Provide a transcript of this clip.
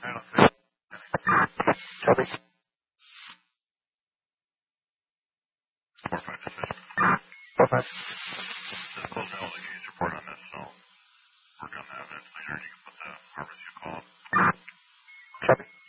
I don't think. Copy. 4-5 decision. 4-5. Just close out like you report on this, so work on that a bit later and you can put the emergency call. Copy.